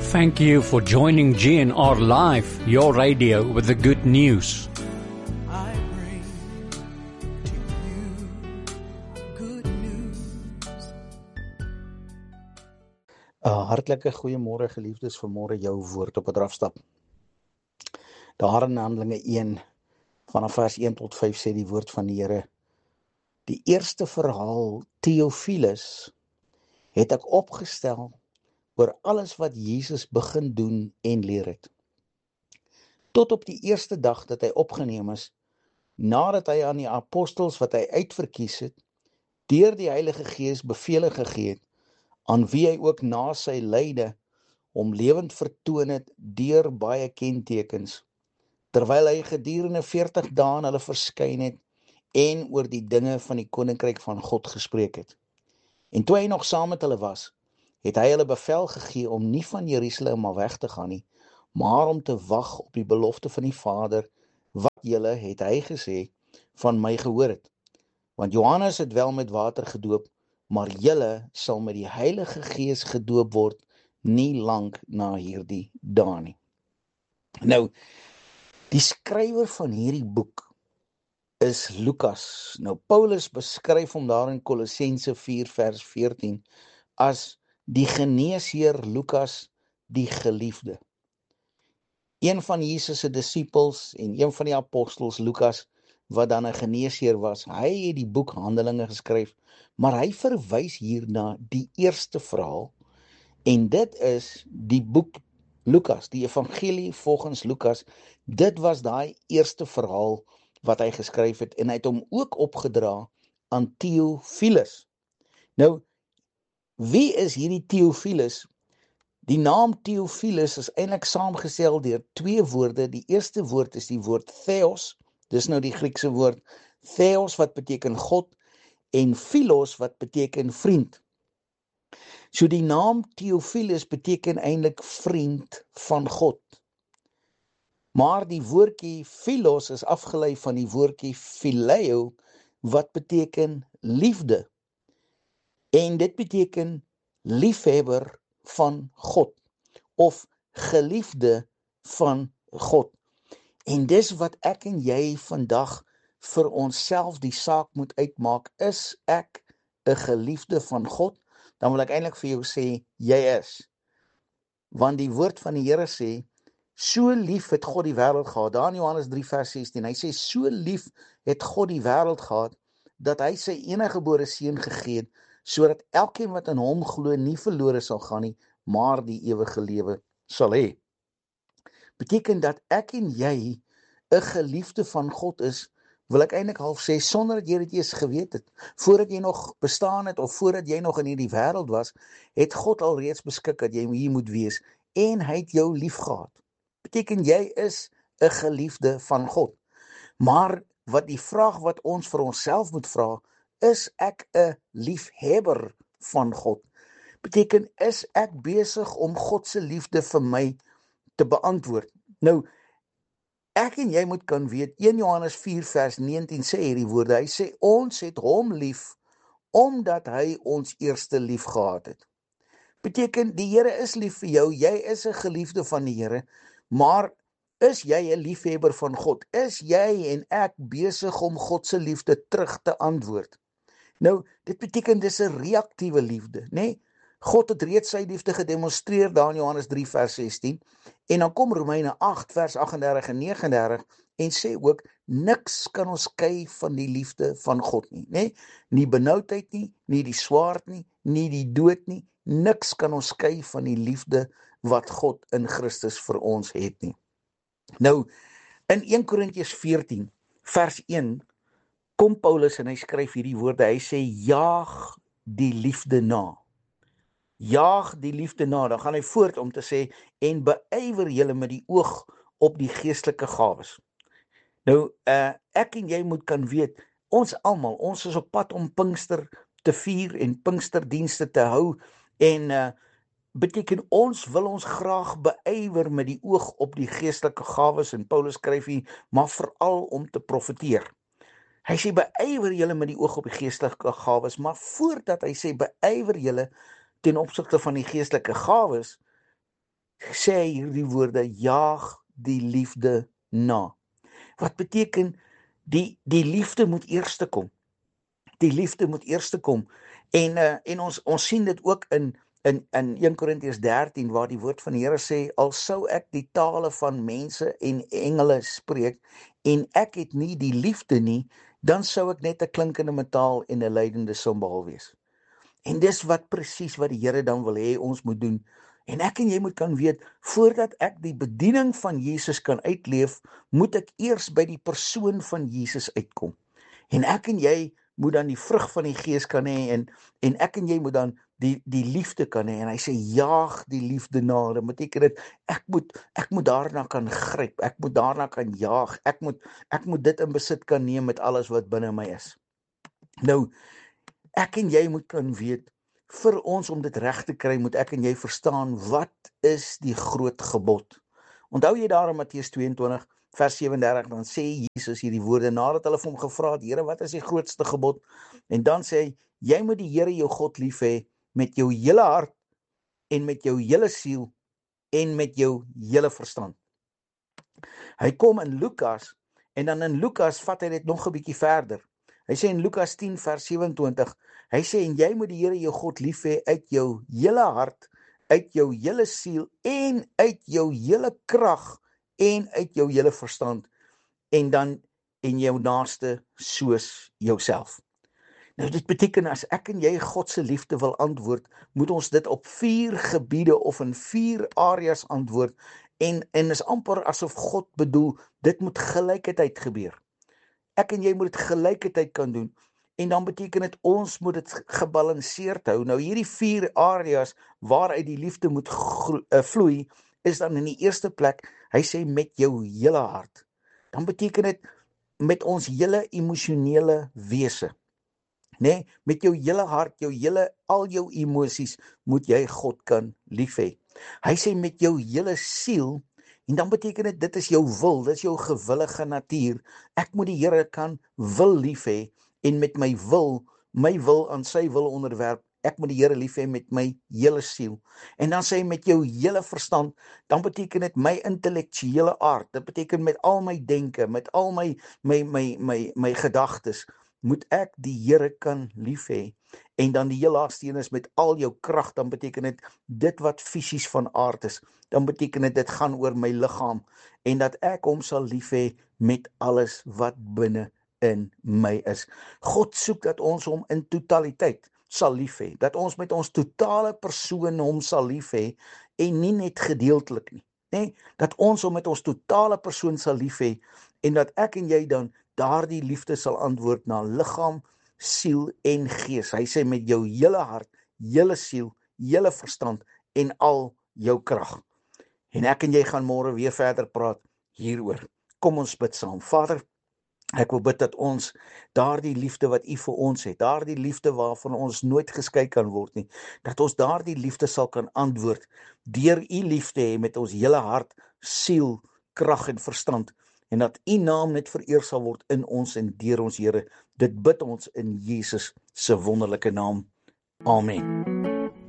Thank you for joining GNR Live, your radio with the good news. I bring to you good news. Hartlike goeiemôre geliefdes, vanmôre jou woord op 'n drafstap. Daar in Handelinge 1 vanaf vers 1 tot 5 sê die woord van die Here: die eerste verhaal, Theophilus, het ek opgestel oor alles wat Jesus begin doen en leer het. Tot op die eerste dag dat hy opgeneem is, nadat hy aan die apostels wat hy uitverkies het, deur die Heilige Gees bevele gegee het, aan wie hy ook na sy lyde hom lewend vertoon het deur baie kentekens, terwyl hy gedurende 40 dae aan hulle verskyn het en oor die dinge van die koninkryk van God gespreek het. En toe hy nog saam met hulle was, het hy hulle bevel gegee om nie van Jerusalem maar weg te gaan nie, maar om te wag op die belofte van die Vader, wat julle, het hy gesê, van my gehoor het. Want Johannes het wel met water gedoop, maar julle sal met die Heilige Gees gedoop word, nie lank na hierdie dae nie. Nou, die skrywer van hierdie boek is Lukas. Nou, Paulus beskryf hom daar in Kolossense 4 vers 14 as die geneesheer Lukas, die geliefde. Een van Jesus se disippels en een van die apostels, Lukas, wat dan 'n geneesheer was, hy het die boek Handelinge geskryf, maar hy verwys hier na die eerste verhaal, en dit is die boek Lukas, die evangelie volgens Lukas. Dit was daai eerste verhaal wat hy geskryf het, en hy het hom ook opgedra aan Theophilus. Nou, wie is hierdie Theophilus? Die naam Theophilus is eintlik saamgestel deur twee woorde. Die eerste woord is die woord Theos, dis nou die Griekse woord Theos wat beteken God, en Philos wat beteken vriend. So die naam Theophilus beteken eintlik vriend van God. Maar die woordjie Philos is afgelei van die woordjie Phileo wat beteken liefde. En dit beteken liefhebber van God of geliefde van God. En dis wat ek en jy vandag vir onsself die saak moet uitmaak. Is ek 'n geliefde van God? Dan wil ek eintlik vir jou sê, jy is. Want die woord van die Here sê, so lief het God die wêreld gehad. Daar in Johannes 3 vers 16, hy sê, so lief het God die wêreld gehad, dat hy sy eniggebore seun gegee het, sodat elkeen wat in hom glo nie verlore sal gaan nie, maar die ewige lewe sal hê. Beteken dat ek en jy 'n geliefde van God is, wil ek eintlik half sê, sonder dat jy dit eers geweet het. Voordat jy nog bestaan het, of voordat jy nog in hierdie wêreld was, het God al reeds beskik dat jy hier moet wees, en hy het jou lief gehad. Beteken jy is 'n geliefde van God. Maar wat die vraag wat ons vir onsself moet vra, is ek 'n liefhebber van God? Beteken, is ek besig om God se liefde vir my te beantwoord? Nou, ek en jy moet kan weet, 1 Johannes 4 vers 19 sê hierdie woorde, hy sê, ons het hom lief, omdat hy ons eerste lief gehad het. Beteken, die Here is lief vir jou, jy is 'n geliefde van die Here, maar is jy 'n liefhebber van God? Is jy en ek besig om God se liefde terug te antwoord? Nou, dit beteken dis 'n reaktiewe liefde, né? God het reeds sy liefde gedemonstreer daar in Johannes 3 vers 16, en dan kom Romeine 8 vers 38 en 39, en sê ook, niks kan ons skei van die liefde van God nie, né? Nie benoudheid nie, nie die swaard nie, nie die dood nie, niks kan ons skei van die liefde wat God in Christus vir ons het nie. Nou, in 1 Korintiërs 14 vers 1, kom Paulus en hy skryf hierdie woorde, hy sê, jaag die liefde na. Jaag die liefde na, dan gaan hy voort om te sê, en beywer julle met die oog op die geestelike gawes. Nou, ek en jy moet kan weet, ons almal, ons is op pad om Pinkster te vier en Pinksterdienste te hou, en beteken ons wil ons graag beywer met die oog op die geestelike gawes, en Paulus skryf hier, maar veral om te profeteer. Hy sê, beywer julle met die oog op die geestelike gawes, maar voordat hy sê, beywer julle ten opsigte van die geestelike gawes, sê hy hierdie woorde, jaag die liefde na. Wat beteken, die liefde moet eerste kom. Die liefde moet eerste kom. En ons sien dit ook in 1 Korintiërs 13, waar die woord van die Here sê, al sou ek die tale van mense en engele spreek, en ek het nie die liefde nie, dan sou ek net 'n klinkende metaal en 'n lydende simbaal wees. En dis presies wat die Here dan wil hê ons moet doen. En ek en jy moet kan weet, voordat ek die bediening van Jesus kan uitleef, moet ek eers by die persoon van Jesus uitkom. En ek en jy moet dan die vrug van die Gees kan hê, en ek en jy moet dan die liefde kan hê. En hy sê, jaag die liefde na. Dat beteken dit, ek moet daarna kan gryp, ek moet daarna kan jaag, ek moet dit in besit kan neem met alles wat binne my is. Nou, ek en jy moet kan weet, vir ons om dit reg te kry, moet ek en jy verstaan, wat is die groot gebod? Onthou jy daar in Matteus 22, vers 37, dan sê Jesus hierdie woorde, nadat hulle vir hom gevra het, Here, wat is die grootste gebod? En dan sê hy, jy moet die Here jou God lief hê, met jou hele hart, en met jou hele siel, en met jou hele verstand. Hy kom in Lukas, en dan in Lukas vat hy dit nog 'n bietjie verder. Hy sê in Lukas 10 vers 27, hy sê, en jy moet die Here jou God lief hê uit jou hele hart, uit jou hele siel, en uit jou hele krag, en uit jou hele verstand, en dan en jou naaste soos jouself. Nou dit beteken, as ek en jy God se liefde wil antwoord, moet ons dit op 4 gebiede of in 4 areas antwoord, en is amper asof God bedoel, dit moet gelyketyd gebeur. Ek en jy moet dit gelyketyd kan doen, en dan beteken dit, ons moet dit gebalanseerd hou. Nou hierdie 4 areas, waaruit die liefde moet vloei, is dan in die eerste plek, hy sê met jou hele hart. Dan beteken dit, met ons hele emosionele wese. Nee, met jou hele hart, al jou emosies, moet jy God kan lief hê. Hy sê met jou hele siel, en dan beteken dit is jou wil, dit is jou gewillige natuur. Ek moet die Here kan wil lief hê, en met my wil aan sy wil onderwerp. Ek moet die Here lief hê met my hele siel. En dan sê hy met jou hele verstand, dan beteken dit my intellektuele aard, dit beteken met al my denke, met al my gedagtes, moet ek die Here kan lief hê. En dan die heel laaste een is met al jou krag, dan beteken dit wat fisies van aard is, dan beteken dit gaan oor my liggaam, en dat ek hom sal lief hê met alles wat binne in my is. God soek dat ons hom in totaliteit sal lief hê, dat ons met ons totale persoon hom sal lief hê, en nie net gedeeltelik nie, nee, dat ons hom met ons totale persoon sal lief hê, en dat ek en jy dan daardie liefde sal antwoord na liggaam, siel en gees. Hy sê met jou hele hart, hele siel, hele verstand en al jou krag. En ek en jy gaan môre weer verder praat hieroor. Kom ons bid saam. Vader, ek wil bid dat ons daardie liefde wat U vir ons het, daardie liefde waarvan ons nooit geskei kan word nie, dat ons daardie liefde sal kan antwoord, deur U liefde hê met ons hele hart, siel, krag en verstand, en dat U naam net vereer sal word in ons en deur ons, Here. Dit bid ons in Jesus se wonderlike naam. Amen.